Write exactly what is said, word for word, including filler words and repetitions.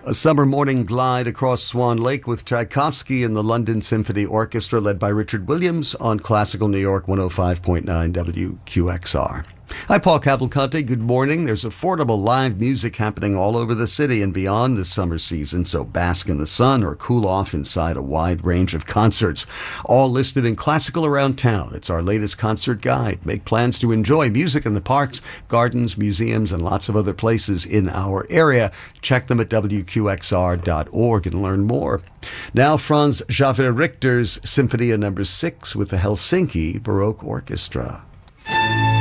A summer morning glide across Swan Lake with Tchaikovsky and the London Symphony Orchestra led by Richard Williams on Classical New York one oh five point nine W Q X R. Hi, Paul Cavalcante. Good morning. There's affordable live music happening all over the city and beyond this summer season, so bask in the sun or cool off inside a wide range of concerts, all listed in Classical Around Town. It's our latest concert guide. Make plans to enjoy music in the parks, gardens, museums, and lots of other places in our area. Check them at W Q X R dot org and learn more. Now, Franz Xaver Richter's Symphonia Number Six with the Helsinki Baroque Orchestra.